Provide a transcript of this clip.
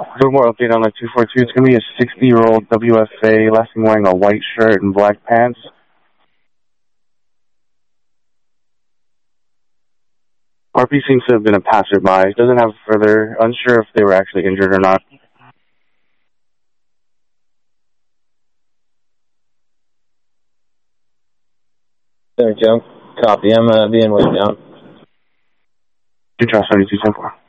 A little more update on the 242. It's going to be a 60-year-old WFA, last seen wearing a white shirt and black pants. RP seems to have been a passerby. Doesn't have further, unsure if they were actually injured or not. There, Joe. Copy. I'm being waved down. Good job, 72-10-4.